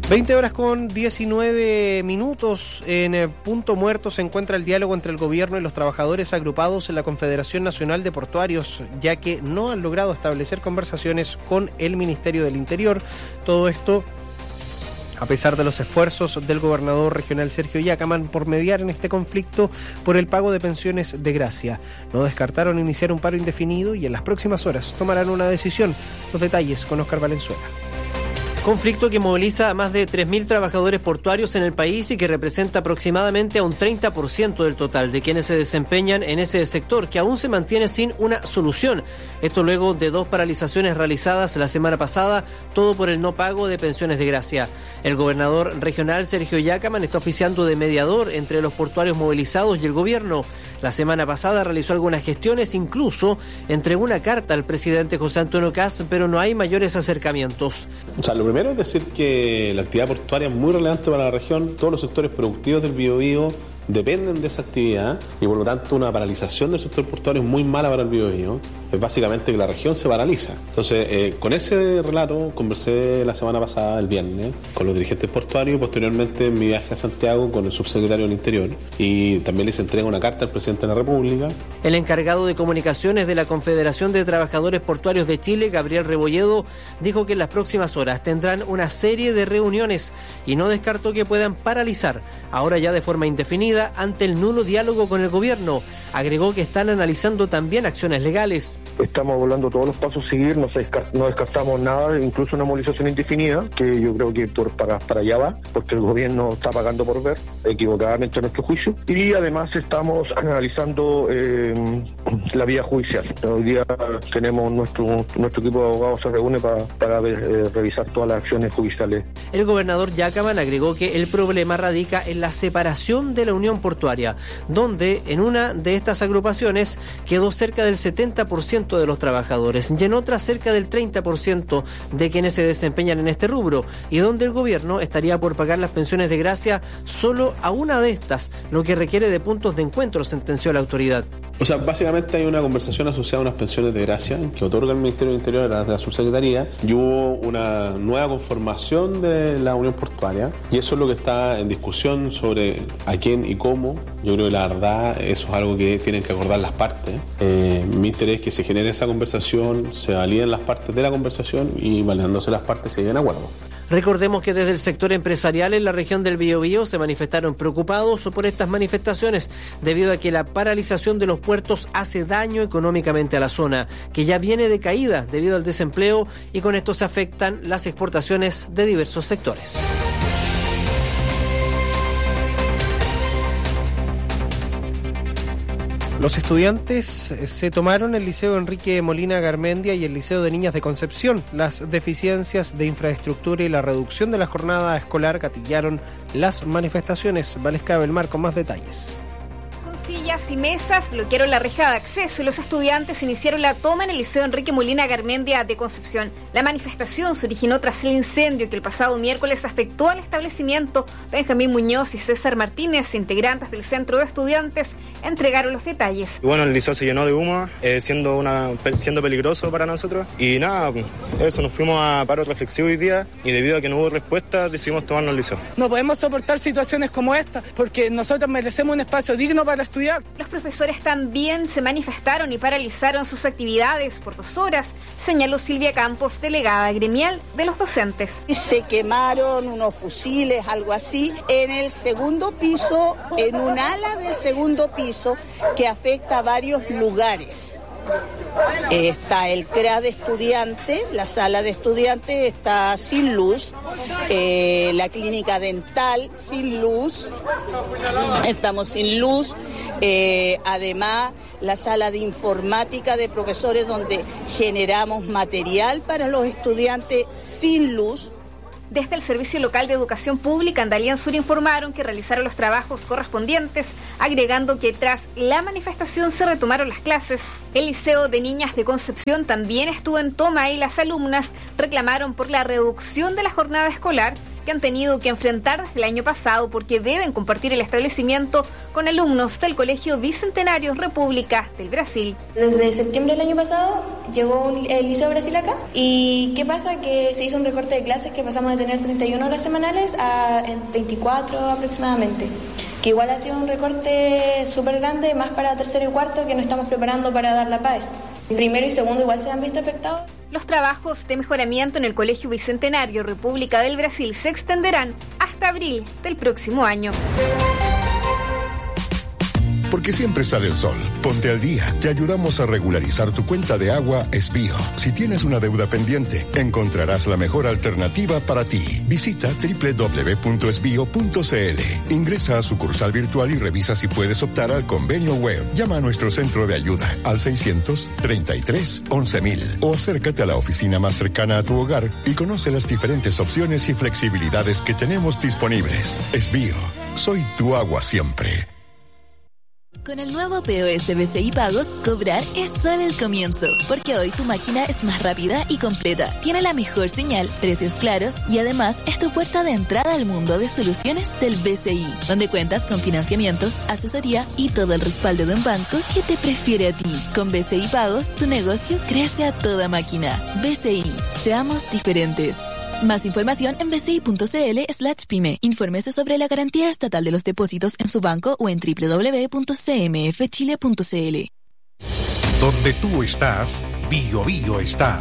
20:19. En Punto Muerto se encuentra el diálogo entre el gobierno y los trabajadores agrupados en la Confederación Nacional de Portuarios, ya que no han logrado establecer conversaciones con el Ministerio del Interior. Todo esto a pesar de los esfuerzos del gobernador regional Sergio Yacamán por mediar en este conflicto por el pago de pensiones de gracia. No descartaron iniciar un paro indefinido y en las próximas horas tomarán una decisión. Los detalles con Oscar Valenzuela. Conflicto que moviliza a más de 3.000 trabajadores portuarios en el país y que representa aproximadamente a un 30% del total de quienes se desempeñan en ese sector, que aún se mantiene sin una solución. Esto luego de 2 paralizaciones realizadas la semana pasada, todo por el no pago de pensiones de gracia. El gobernador regional Sergio Yacamán está oficiando de mediador entre los portuarios movilizados y el gobierno. La semana pasada realizó algunas gestiones, incluso entregó una carta al presidente José Antonio Kast, pero no hay mayores acercamientos. Lo primero es decir que la actividad portuaria es muy relevante para la región. Todos los sectores productivos del Biobío dependen de esa actividad y por lo tanto una paralización del sector portuario es muy mala para el Biobío. Es básicamente que la región se paraliza. Entonces, con ese relato conversé la semana pasada, el viernes, con los dirigentes portuarios y posteriormente en mi viaje a Santiago con el subsecretario del Interior, y también les entrega una carta al presidente de la República. El encargado de comunicaciones de la Confederación de Trabajadores Portuarios de Chile, Gabriel Rebolledo, dijo que en las próximas horas tendrán una serie de reuniones y no descartó que puedan paralizar, ahora ya de forma indefinida, ante el nulo diálogo con el gobierno. Agregó que están analizando también acciones legales. Estamos evaluando todos los pasos a seguir, no descartamos nada, incluso una movilización indefinida, que yo creo que para allá va, porque el gobierno está pagando por ver, equivocadamente a nuestro juicio, y además estamos analizando la vía judicial. Hoy día tenemos nuestro equipo de abogados se reúne para revisar todas las acciones judiciales. El gobernador Yacamán agregó que el problema radica en la separación de la Unión Portuaria, donde en una de estas agrupaciones quedó cerca del 70% de los trabajadores y en otras cerca del 30% de quienes se desempeñan en este rubro, y donde el gobierno estaría por pagar las pensiones de gracia solo a una de estas, lo que requiere de puntos de encuentro, sentenció la autoridad. Básicamente hay una conversación asociada a unas pensiones de gracia que otorga el Ministerio del Interior a la subsecretaría, y hubo una nueva conformación de la Unión Portuaria, y eso es lo que está en discusión sobre a quién y cómo. Yo creo que la verdad eso es algo que tienen que acordar las partes. Mi interés es que se genere esa conversación, se validen las partes de la conversación y validándose las partes se lleguen a acuerdo. Recordemos que desde el sector empresarial en la región del Biobío se manifestaron preocupados por estas manifestaciones debido a que la paralización de los puertos hace daño económicamente a la zona, que ya viene de caída debido al desempleo, y con esto se afectan las exportaciones de diversos sectores. Los estudiantes se tomaron el Liceo Enrique Molina Garmendia y el Liceo de Niñas de Concepción. Las deficiencias de infraestructura y la reducción de la jornada escolar gatillaron las manifestaciones. Valesca Belmar con más detalles. Sillas y mesas bloquearon la reja de acceso y los estudiantes iniciaron la toma en el Liceo Enrique Molina Garmendia de Concepción. La manifestación se originó tras el incendio que el pasado miércoles afectó al establecimiento. Benjamín Muñoz y César Martínez, integrantes del centro de estudiantes, entregaron los detalles. Bueno, el liceo se llenó de humo, siendo peligroso para nosotros. Y nada, eso, nos fuimos a paro reflexivo hoy día y debido a que no hubo respuesta decidimos tomarnos el liceo. No podemos soportar situaciones como esta porque nosotros merecemos un espacio digno para estudiar. Los profesores también se manifestaron y paralizaron sus actividades por 2 horas, señaló Silvia Campos, delegada gremial de los docentes. Se quemaron unos fusiles, algo así, en el segundo piso, en un ala del segundo piso que afecta a varios lugares. Está el CRA de estudiantes, la sala de estudiantes está sin luz, la clínica dental sin luz, estamos sin luz, además la sala de informática de profesores donde generamos material para los estudiantes sin luz. Desde el Servicio Local de Educación Pública Andalian Sur informaron que realizaron los trabajos correspondientes, agregando que tras la manifestación se retomaron las clases. El Liceo de Niñas de Concepción también estuvo en toma y las alumnas reclamaron por la reducción de la jornada escolar que han tenido que enfrentar desde el año pasado porque deben compartir el establecimiento con alumnos del Colegio Bicentenario República del Brasil. Desde septiembre del año pasado llegó el Liceo Brasil acá y ¿qué pasa? Que se hizo un recorte de clases que pasamos de tener 31 horas semanales a 24 aproximadamente. Que igual ha sido un recorte súper grande, más para tercero y cuarto, que nos estamos preparando para dar la paz. Primero y segundo igual se han visto afectados. Los trabajos de mejoramiento en el Colegio Bicentenario República del Brasil se extenderán hasta abril del próximo año. Porque siempre sale el sol. Ponte al día. Te ayudamos a regularizar tu cuenta de agua Esbío. Si tienes una deuda pendiente, encontrarás la mejor alternativa para ti. Visita www.esbio.cl. Ingresa a sucursal virtual y revisa si puedes optar al convenio web. Llama a nuestro centro de ayuda al 633-11.000 o acércate a la oficina más cercana a tu hogar y conoce las diferentes opciones y flexibilidades que tenemos disponibles. Esbío. Soy tu agua siempre. Con el nuevo POS BCI Pagos, cobrar es solo el comienzo, porque hoy tu máquina es más rápida y completa, tiene la mejor señal, precios claros y además es tu puerta de entrada al mundo de soluciones del BCI, donde cuentas con financiamiento, asesoría y todo el respaldo de un banco que te prefiere a ti. Con BCI Pagos, tu negocio crece a toda máquina. BCI, seamos diferentes. Más información en bci.cl/pyme. Infórmese sobre la garantía estatal de los depósitos en su banco o en www.cmfchile.cl. Donde tú estás, Bio Bio está.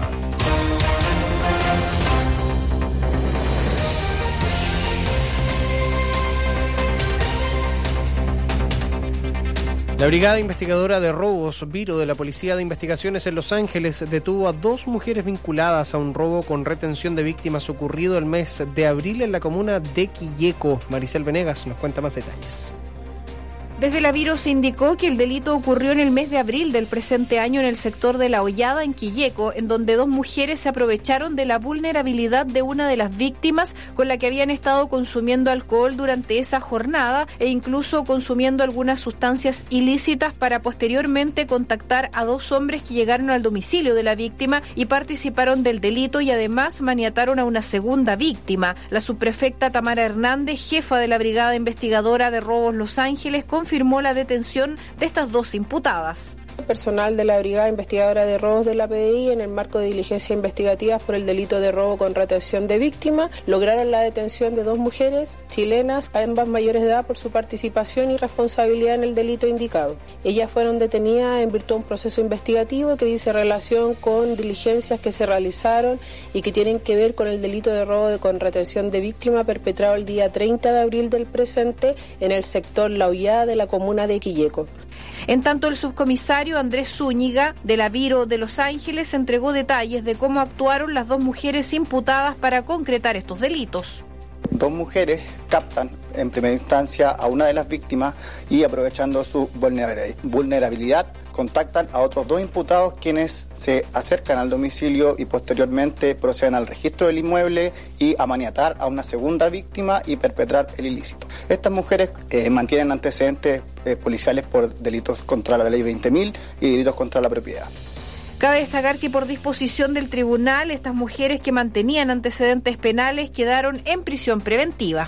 La Brigada Investigadora de Robos, Biro de la Policía de Investigaciones en Los Ángeles, detuvo a 2 mujeres vinculadas a un robo con retención de víctimas ocurrido el mes de abril en la comuna de Quilleco. Maricel Venegas nos cuenta más detalles. Desde la Biro se indicó que el delito ocurrió en el mes de abril del presente año en el sector de La Hollada, en Quilleco, en donde 2 mujeres se aprovecharon de la vulnerabilidad de una de las víctimas con la que habían estado consumiendo alcohol durante esa jornada e incluso consumiendo algunas sustancias ilícitas para posteriormente contactar a 2 hombres que llegaron al domicilio de la víctima y participaron del delito y además maniataron a una segunda víctima. La subprefecta Tamara Hernández, jefa de la Brigada Investigadora de Robos Los Ángeles, confirmó la detención de estas 2 imputadas. Personal de la Brigada Investigadora de Robos de la PDI, en el marco de diligencias investigativas por el delito de robo con retención de víctima, lograron la detención de 2 mujeres chilenas, ambas mayores de edad, por su participación y responsabilidad en el delito indicado. Ellas fueron detenidas en virtud de un proceso investigativo que dice relación con diligencias que se realizaron y que tienen que ver con el delito de robo con retención de víctima perpetrado el día 30 de abril del presente en el sector La Hollada de la comuna de Quilleco. En tanto, el subcomisario Andrés Zúñiga, de la Biro de Los Ángeles, entregó detalles de cómo actuaron las 2 mujeres imputadas para concretar estos delitos. 2 mujeres captan en primera instancia a una de las víctimas y, aprovechando su vulnerabilidad, contactan a otros 2 imputados, quienes se acercan al domicilio y posteriormente proceden al registro del inmueble y a maniatar a una segunda víctima y perpetrar el ilícito. Estas mujeres mantienen antecedentes policiales por delitos contra la ley 20.000 y delitos contra la propiedad. Cabe destacar que por disposición del tribunal, estas mujeres que mantenían antecedentes penales quedaron en prisión preventiva.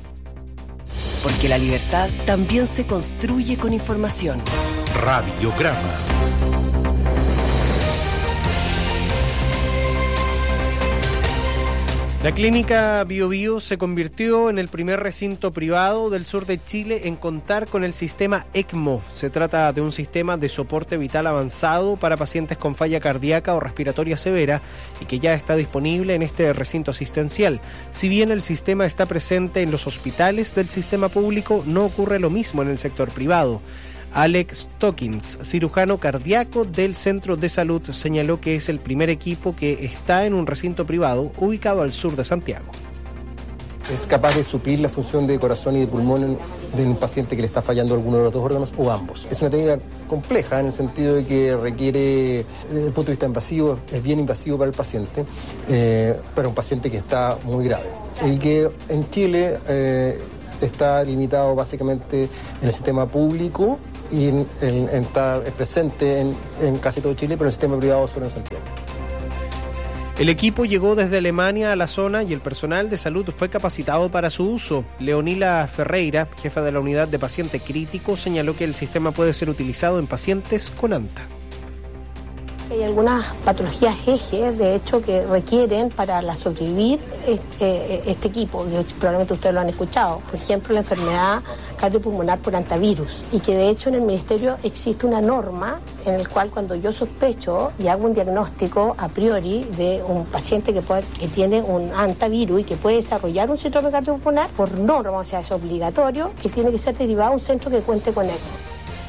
Porque la libertad también se construye con información. Radiograma. La clínica Bio Bio se convirtió en el primer recinto privado del sur de Chile en contar con el sistema ECMO. Se trata de un sistema de soporte vital avanzado para pacientes con falla cardíaca o respiratoria severa y que ya está disponible en este recinto asistencial. Si bien el sistema está presente en los hospitales del sistema público, no ocurre lo mismo en el sector privado. Alex Tokins, cirujano cardíaco del Centro de Salud, señaló que es el primer equipo que está en un recinto privado ubicado al sur de Santiago. Es capaz de suplir la función de corazón y de pulmón de un paciente que le está fallando alguno de los 2 órganos o ambos. Es una técnica compleja en el sentido de que requiere, desde el punto de vista invasivo, es bien invasivo para el paciente, para un paciente que está muy grave. El que en Chile está limitado básicamente en el sistema público y está presente en casi todo Chile, pero en el sistema privado solo en Santiago. El equipo llegó desde Alemania a la zona y el personal de salud fue capacitado para su uso. Leonila Ferreira, jefa de la unidad de paciente crítico, señaló que el sistema puede ser utilizado en pacientes con ANTA. Hay algunas patologías ejes, de hecho, que requieren para sobrevivir este equipo, que probablemente ustedes lo han escuchado. Por ejemplo, la enfermedad cardiopulmonar por antivirus. Y que de hecho en el Ministerio existe una norma en el cual cuando yo sospecho y hago un diagnóstico a priori de un paciente que tiene un antivirus y que puede desarrollar un síndrome cardiopulmonar, por norma, o sea, es obligatorio, que tiene que ser derivado a un centro que cuente con ECMO.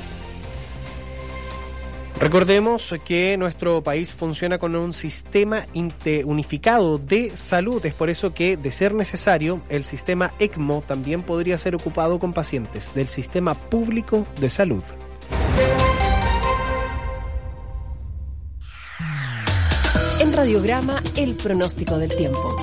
Recordemos que nuestro país funciona con un sistema unificado de salud. Es por eso que, de ser necesario, el sistema ECMO también podría ser ocupado con pacientes del sistema público de salud. En Radiograma, el pronóstico del tiempo.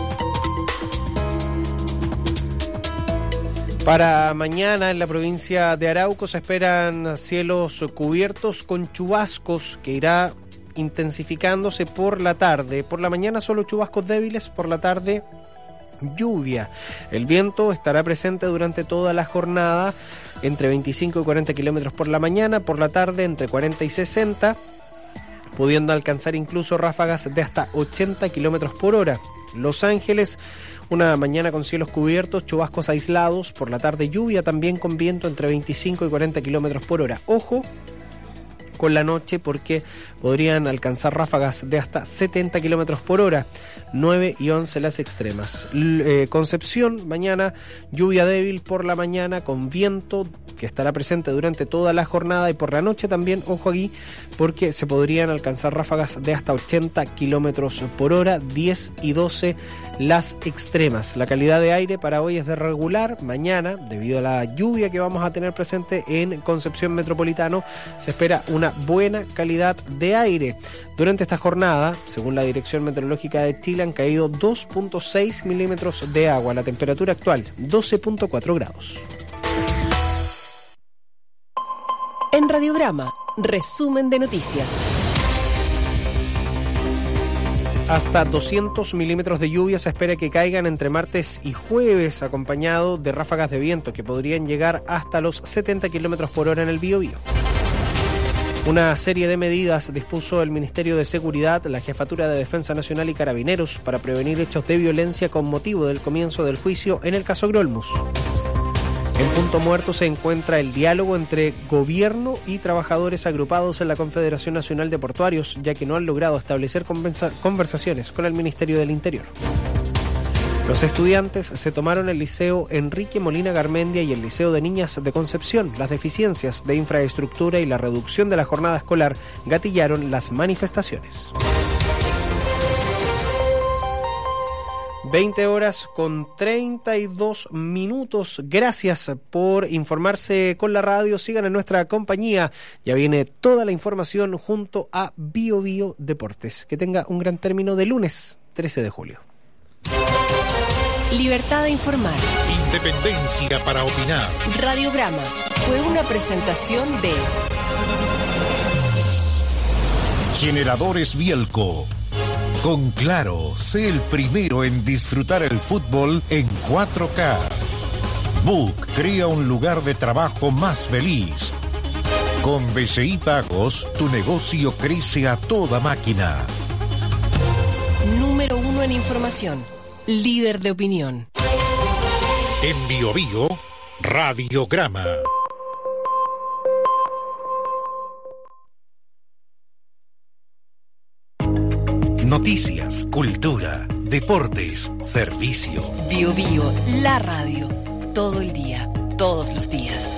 Para mañana en la provincia de Arauco se esperan cielos cubiertos con chubascos que irá intensificándose por la tarde. Por la mañana solo chubascos débiles, por la tarde lluvia. El viento estará presente durante toda la jornada entre 25 y 40 kilómetros por la mañana, por la tarde entre 40 y 60, pudiendo alcanzar incluso ráfagas de hasta 80 kilómetros por hora. Los Ángeles, una mañana con cielos cubiertos, chubascos aislados, por la tarde lluvia también con viento entre 25 y 40 kilómetros por hora. Ojo con la noche porque podrían alcanzar ráfagas de hasta 70 kilómetros por hora, 9 y 11 las extremas. Concepción, mañana lluvia débil por la mañana con viento que estará presente durante toda la jornada y por la noche también, ojo aquí, porque se podrían alcanzar ráfagas de hasta 80 kilómetros por hora, 10 y 12 las extremas. La calidad de aire para hoy es de regular. Mañana, debido a la lluvia que vamos a tener presente en Concepción Metropolitano, se espera una buena calidad de aire. Durante esta jornada, según la Dirección Meteorológica de Chile, han caído 2.6 milímetros de agua. La temperatura actual, 12.4 grados. En Radiograma, resumen de noticias. Hasta 200 milímetros de lluvia se espera que caigan entre martes y jueves, acompañado de ráfagas de viento que podrían llegar hasta los 70 kilómetros por hora en el Biobío. Una serie de medidas dispuso el Ministerio de Seguridad, la Jefatura de Defensa Nacional y Carabineros para prevenir hechos de violencia con motivo del comienzo del juicio en el caso Grolmus. En punto muerto se encuentra el diálogo entre gobierno y trabajadores agrupados en la Confederación Nacional de Portuarios, ya que no han logrado establecer conversaciones con el Ministerio del Interior. Los estudiantes se tomaron el Liceo Enrique Molina Garmendia y el Liceo de Niñas de Concepción. Las deficiencias de infraestructura y la reducción de la jornada escolar gatillaron las manifestaciones. 20 horas con 32 minutos. Gracias por informarse con la radio. Sigan en nuestra compañía. Ya viene toda la información junto a Bio Deportes. Que tenga un gran término de lunes 13 de julio. Libertad de informar. Independencia para opinar. Radiograma fue una presentación de Generadores Bielco. Con Claro, sé el primero en disfrutar el fútbol en 4K. Book crea un lugar de trabajo más feliz. Con BCI Pagos, tu negocio crece a toda máquina. Número 1 en información. Líder de opinión. En Biobío, Radiograma. Noticias, cultura, deportes, servicio. Biobío, la radio. Todo el día, todos los días.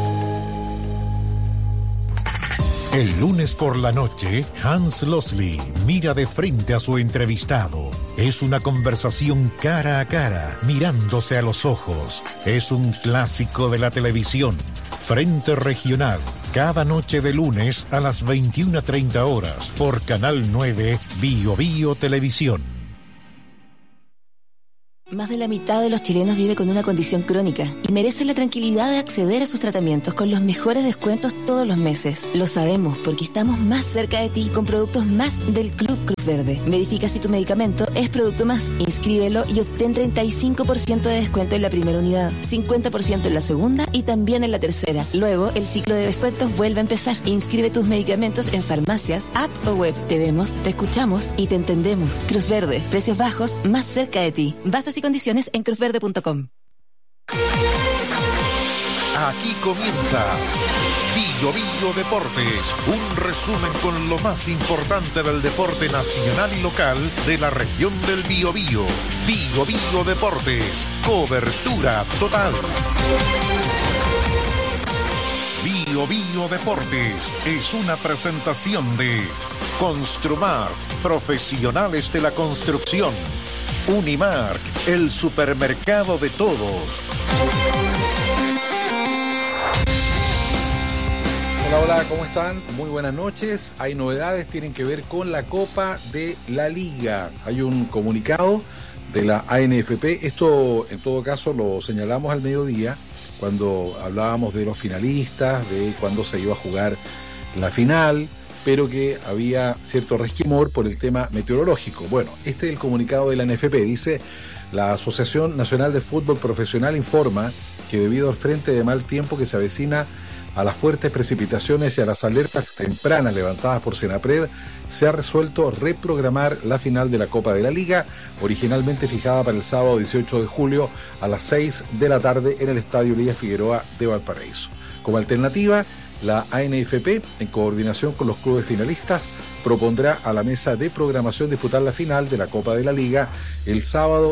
El lunes por la noche, Hans Losley mira de frente a su entrevistado. Es una conversación cara a cara, mirándose a los ojos. Es un clásico de la televisión. Frente Regional, cada noche de lunes a las 21:30 horas por Canal 9, Biobío Televisión. Más de la mitad de los chilenos vive con una condición crónica y merece la tranquilidad de acceder a sus tratamientos con los mejores descuentos todos los meses. Lo sabemos porque estamos más cerca de ti con productos más del Club Cruz Verde. Verifica si tu medicamento es Producto Más. Inscríbelo y obtén 35% de descuento en la primera unidad, 50% en la segunda y también en la tercera. Luego, el ciclo de descuentos vuelve a empezar. Inscribe tus medicamentos en farmacias, app o web. Te vemos, te escuchamos y te entendemos. Cruz Verde, precios bajos más cerca de ti. Bases y condiciones en cruzverde.com. Aquí comienza Bio Bio Deportes, un resumen con lo más importante del deporte nacional y local de la región del Biobío. Bio Bio Deportes, cobertura total. Bio Bio Deportes es una presentación de Construmark, profesionales de la construcción. Unimark, el supermercado de todos. Hola, ¿cómo están? Muy buenas noches. Hay novedades, tienen que ver con la Copa de la Liga. Hay un comunicado de la ANFP. Esto, en todo caso, lo señalamos al mediodía, cuando hablábamos de los finalistas, de cuándo se iba a jugar la final, pero que había cierto resquemor por el tema meteorológico. Bueno, este es el comunicado de la ANFP. Dice: la Asociación Nacional de Fútbol Profesional informa que debido al frente de mal tiempo que se avecina, a las fuertes precipitaciones y a las alertas tempranas levantadas por Senapred, se ha resuelto reprogramar la final de la Copa de la Liga, originalmente fijada para el sábado 18 de julio a las 6 de la tarde en el Estadio Elías Figueroa de Valparaíso. Como alternativa, la ANFP, en coordinación con los clubes finalistas, propondrá a la mesa de programación disputar la final de la Copa de la Liga el sábado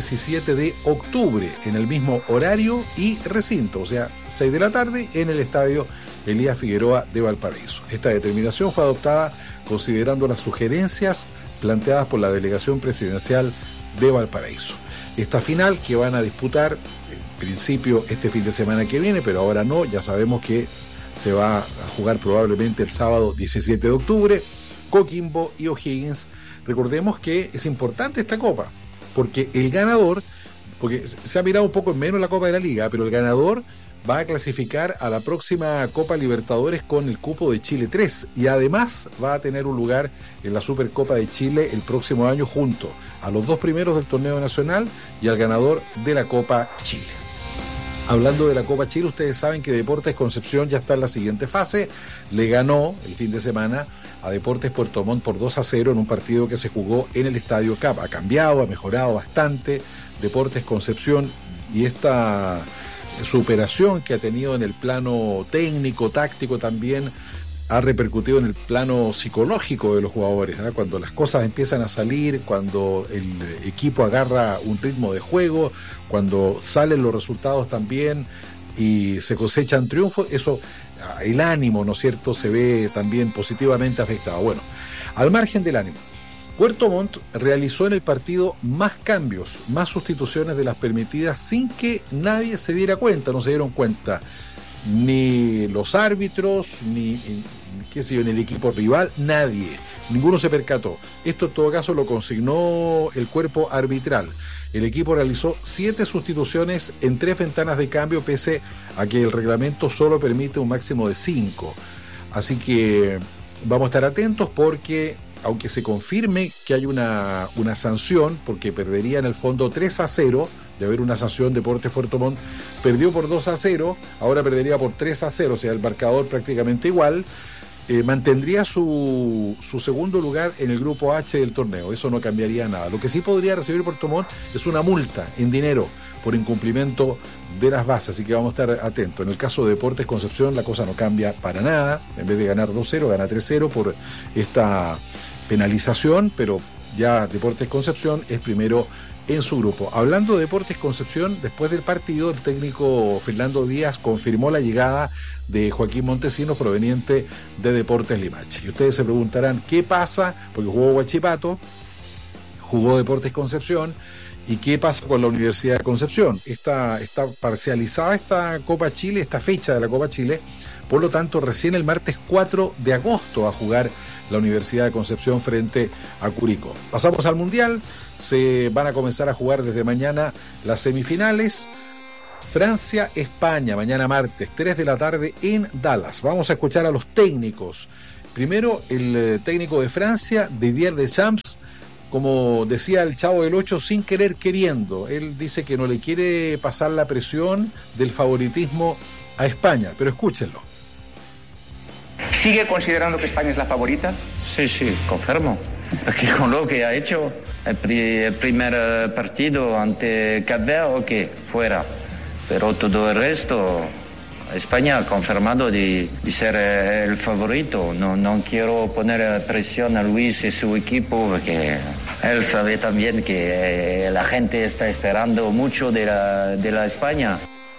17 de octubre en el mismo horario y recinto, o sea, 6 de la tarde en el Estadio Elías Figueroa de Valparaíso. Esta determinación fue adoptada considerando las sugerencias planteadas por la delegación presidencial de Valparaíso. Esta final que van a disputar, en principio, este fin de semana que viene, pero ahora no, ya sabemos que se va a jugar probablemente el sábado 17 de octubre, Coquimbo y O'Higgins. Recordemos que es importante esta copa, porque el ganador, porque se ha mirado un poco en menos la Copa de la Liga, pero el ganador va a clasificar a la próxima Copa Libertadores con el cupo de Chile 3 y además va a tener un lugar en la Supercopa de Chile el próximo año junto a los dos primeros del torneo nacional y al ganador de la Copa Chile. Hablando de la Copa Chile, ustedes saben que Deportes Concepción ya está en la siguiente fase. Le ganó el fin de semana a Deportes Puerto Montt por 2-0 en un partido que se jugó en el Estadio Cap. Ha cambiado, ha mejorado bastante Deportes Concepción, y esta superación que ha tenido en el plano técnico, táctico, también ha repercutido en el plano psicológico de los jugadores, ¿eh? Cuando las cosas empiezan a salir, cuando el equipo agarra un ritmo de juego, cuando salen los resultados también y se cosechan triunfos, eso, el ánimo, ¿no es cierto?, se ve también positivamente afectado. Bueno, al margen del ánimo, Puerto Montt realizó en el partido más cambios, más sustituciones de las permitidas sin que nadie se diera cuenta, no se dieron cuenta ni los árbitros, ni qué sé yo, en el equipo rival, nadie, ninguno se percató. Esto en todo caso lo consignó el cuerpo arbitral. El equipo realizó 7 sustituciones en 3 ventanas de cambio, pese a que el reglamento solo permite un máximo de 5. Así que vamos a estar atentos, porque aunque se confirme que hay una sanción, porque perdería en el fondo 3-0, de haber una sanción, Deportes Puerto Montt perdió por 2-0, ahora perdería por 3-0, o sea, el marcador prácticamente igual, mantendría su segundo lugar en el grupo H del torneo. Eso no cambiaría nada. Lo que sí podría recibir Puerto Montt es una multa en dinero por incumplimiento de las bases, así que vamos a estar atentos. En el caso de Deportes Concepción la cosa no cambia para nada, en vez de ganar 2-0 gana 3-0 por esta penalización, pero ya Deportes Concepción es primero en su grupo. Hablando de Deportes Concepción, después del partido el técnico Fernando Díaz confirmó la llegada de Joaquín Montesinos, proveniente de Deportes Limache. Y ustedes se preguntarán qué pasa, porque jugó Huachipato, jugó Deportes Concepción, y qué pasa con la Universidad de Concepción. Está parcializada esta Copa Chile, esta fecha de la Copa Chile, por lo tanto recién el martes 4 de agosto va a jugar la Universidad de Concepción frente a Curicó. Pasamos al Mundial, se van a comenzar a jugar desde mañana las semifinales. Francia-España, mañana martes, 3 de la tarde en Dallas. Vamos a escuchar a los técnicos Primero, el técnico de Francia, Didier Deschamps, como decía el Chavo del Ocho, sin querer queriendo. Él dice que no le quiere pasar la presión del favoritismo a España, pero escúchenlo. ¿Sigue considerando que España es la favorita? Sí, confirmo. Porque con lo que ha hecho el primer partido ante Cap Verde, fuera. Pero todo el resto, España ha confirmado de ser el favorito. No quiero poner presión a Luis y su equipo, porque él sabe también que la gente está esperando mucho de la España.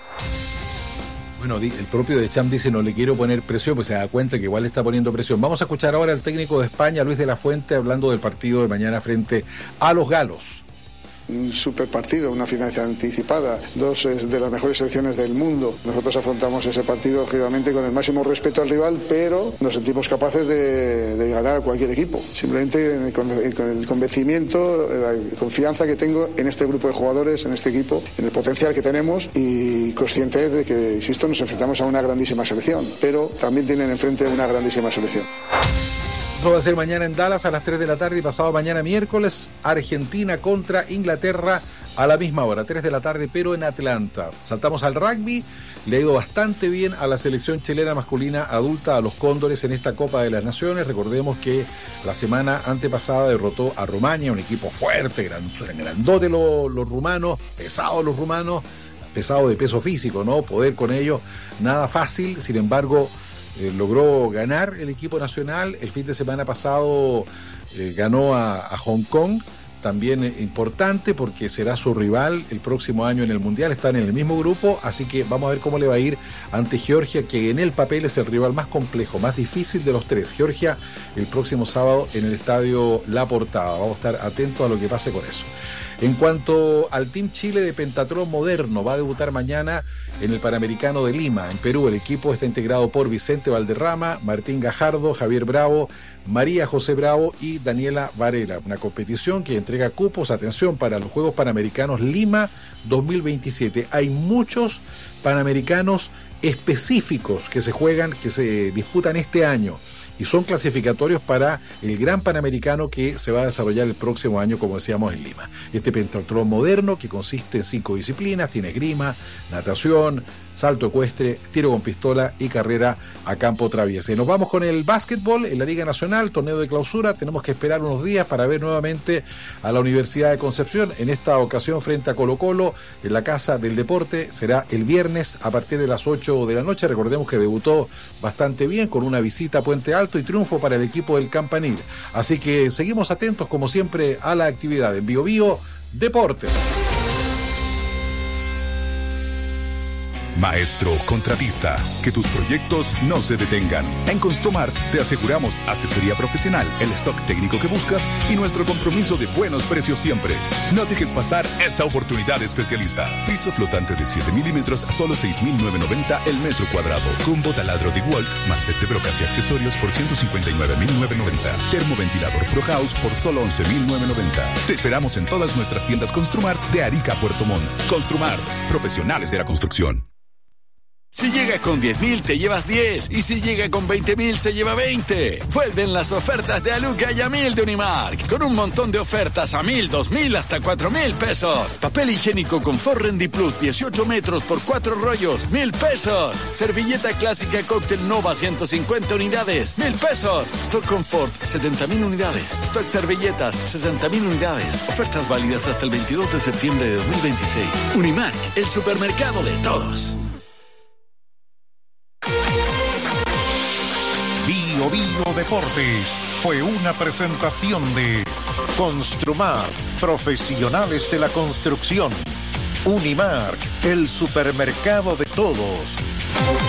Bueno, el propio Deschamps dice no le quiero poner presión, pues se da cuenta que igual le está poniendo presión. Vamos a escuchar ahora al técnico de España, Luis de la Fuente, hablando del partido de mañana frente a los galos. Un super partido, una final anticipada, dos de las mejores selecciones del mundo. Nosotros afrontamos ese partido lógicamente con el máximo respeto al rival, pero nos sentimos capaces de ganar a cualquier equipo. Simplemente con el convencimiento, la confianza que tengo en este grupo de jugadores, en este equipo, en el potencial que tenemos y consciente de que, insisto, nos enfrentamos a una grandísima selección, pero también tienen enfrente una grandísima selección. Esto va a ser mañana en Dallas a las 3 de la tarde y pasado mañana miércoles, Argentina contra Inglaterra a la misma hora, 3 de la tarde, pero en Atlanta. Saltamos al rugby, le ha ido bastante bien a la selección chilena masculina adulta, a los Cóndores en esta Copa de las Naciones. Recordemos que la semana antepasada derrotó a Rumania, un equipo fuerte, grandote los rumanos, pesados los rumanos, pesado de peso físico, ¿no? Poder con ellos, nada fácil, sin embargo... logró ganar el equipo nacional. El fin de semana pasado ganó a Hong Kong, también importante porque será su rival el próximo año en el Mundial. Están en el mismo grupo, así que vamos a ver cómo le va a ir ante Georgia, que en el papel es el rival más complejo, más difícil de los tres. Georgia el próximo sábado en el estadio La Portada. Vamos a estar atentos a lo que pase con eso. En cuanto al Team Chile de pentatlón moderno, va a debutar mañana en el Panamericano de Lima, en Perú. El equipo está integrado por Vicente Valderrama, Martín Gajardo, Javier Bravo, María José Bravo y Daniela Varela. Una competición que entrega cupos, atención, para los Juegos Panamericanos Lima 2027. Hay muchos Panamericanos específicos que se juegan, que se disputan este año. Y son clasificatorios para el Gran Panamericano que se va a desarrollar el próximo año, como decíamos, en Lima. Este pentatlón moderno, que consiste en 5 disciplinas, tiene esgrima, natación, salto ecuestre, tiro con pistola y carrera a campo traviesa. Y nos vamos con el básquetbol en la Liga Nacional, torneo de clausura. Tenemos que esperar unos días para ver nuevamente a la Universidad de Concepción, en esta ocasión frente a Colo-Colo, en la Casa del Deporte. Será el viernes a partir de las 8 de la noche. Recordemos que debutó bastante bien con una visita a Puente Alto y triunfo para el equipo del Campanil. Así que seguimos atentos, como siempre, a la actividad en Bio Bio Deportes. Maestro contratista, que tus proyectos no se detengan. En Construmart te aseguramos asesoría profesional, el stock técnico que buscas y nuestro compromiso de buenos precios siempre. No dejes pasar esta oportunidad especialista. Piso flotante de 7 milímetros, solo 6.990 el metro cuadrado. Combo taladro de Walt, más set de brocas y accesorios por 159.990. Termoventilador Pro House por solo 11.990. Te esperamos en todas nuestras tiendas Construmart de Arica a Puerto Montt. Construmart, profesionales de la construcción. Si llega con 10.000 te llevas 10 y si llega con 20.000 se lleva 20. Vuelven las ofertas de Aluca y a 1.000 de Unimark, con un montón de ofertas a 1.000, 2.000 hasta 4.000 pesos. Papel higiénico Confort Rendi Plus 18 metros por 4 rollos, 1.000 pesos. Servilleta clásica Cóctel Nova 150 unidades, 1.000 pesos. Stock Confort 70.000 unidades. Stock servilletas 60.000 unidades. Ofertas válidas hasta el 22 de septiembre de 2026. Unimark, el supermercado de todos. Bio Bio Deportes fue una presentación de Construmart, profesionales de la construcción. Unimark, el supermercado de todos.